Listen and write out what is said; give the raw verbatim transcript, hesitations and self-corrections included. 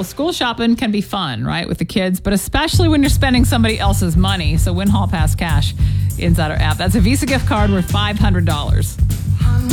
Well, school shopping can be fun, right, with the kids, but especially when you're spending somebody else's money. So win Hall Pass Cash inside our app. That's a Visa gift card worth five hundred dollars.